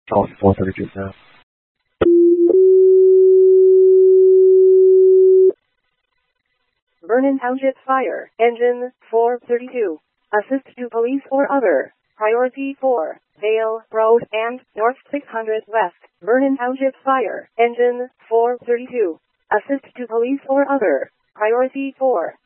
South 432 now. Vernon Township Fire, Engine 432. Assist to police or other. Priority 4, Vale Road and North 600 West. Vernon Township Fire, Engine 432. Assist to police or other. Priority 4,